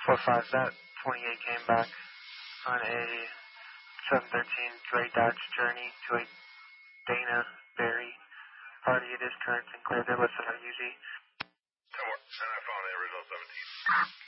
4-5, that 28 came back on a 713 Dre Dodge Journey to a Dana Berry. Party it is current and clear. They're listed on UZ. 10-4, and I found the original 17.